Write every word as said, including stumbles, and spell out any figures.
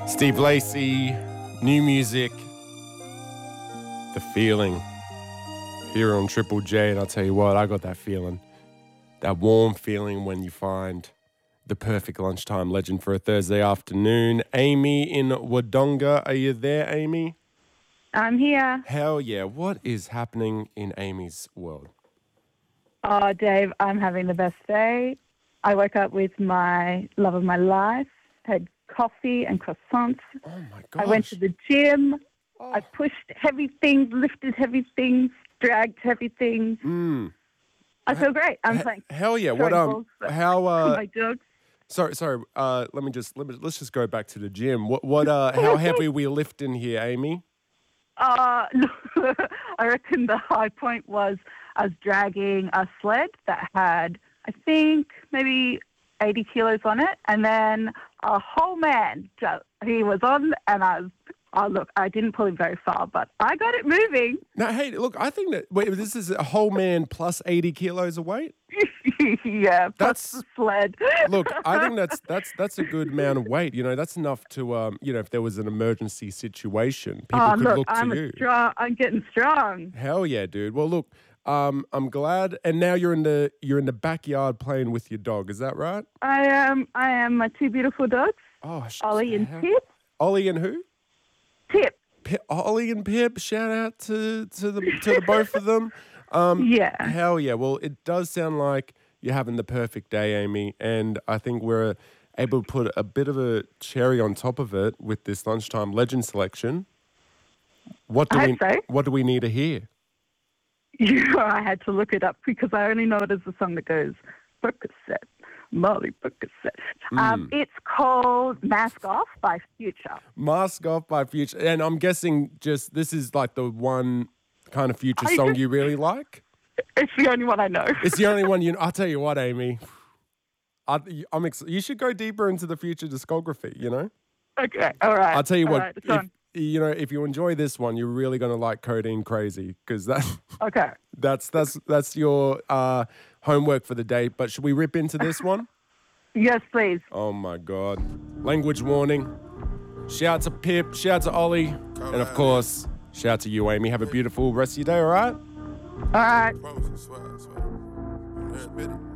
Steve Lacy, new music, The Feeling, here on Triple J. And I'll tell you what, I got that feeling, that warm feeling when you find the perfect lunchtime legend for a Thursday afternoon. Amy in Wodonga, are you there, Amy? I'm here. Hell yeah. What is happening in Amy's world? Oh, Dave, I'm having the best day. I woke up with my love of my life, had coffee and croissants. Oh, my gosh. I went to the gym. Oh. I pushed heavy things, lifted heavy things, dragged heavy things. Mm. I feel great. I'm H- like, hell yeah. What, um, how, uh, my dogs. sorry, sorry, uh, let me just, let me, let's just go back to the gym. What, what, uh, how heavy we lifting here, Amy? Uh, I reckon the high point was I was dragging a sled that had, I think, maybe eighty kilos on it. And then a whole man, just, he was on, and I was, oh, look, I didn't pull him very far, but I got it moving. Now, hey, look, I think that, wait, this is a whole man plus eighty kilos of weight? Yeah, plus That's- the sled. Look, I think that's that's that's a good amount of weight. You know, that's enough to, um, you know, if there was an emergency situation, people Oh, could look, look to I'm you. a strong, I'm getting strong. Hell yeah, dude. Well, look, um, I'm glad, and now you're in the you're in the backyard playing with your dog. Is that right? I am, I am my two beautiful dogs, Oh, sh- Ollie and hell- Pip. Ollie and who? Pip, Pip, Ollie and Pip. Shout out to to the to the both of them. Um, yeah. Hell yeah. Well, it does sound like you're having the perfect day, Amy. And I think we're able to put a bit of a cherry on top of it with this lunchtime legend selection. What do I we hope so. What do we need to hear? Yeah, I had to look it up because I only know it as the song that goes, Percocet, Molly Percocet. Um, it's called Mask Off by Future. Mask Off by Future. And I'm guessing just this is like the one kind of Future I song just- you really like? It's the only one I know. It's the only one you I'll tell you what, Amy. I, I'm ex- you should go deeper into the Future discography, you know? Okay, all right. I'll tell you all what, right, it's if, on. you know, if you enjoy this one, you're really going to like Codeine Crazy because that, Okay. that's that's that's your uh, homework for the day. But should we rip into this one? Yes, please. Oh my God. Language warning. Shout out to Pip, shout out to Ollie, and of course, shout out to you, Amy. Have a beautiful rest of your day, all right? All right. Promise, I swear, I swear. Every bit.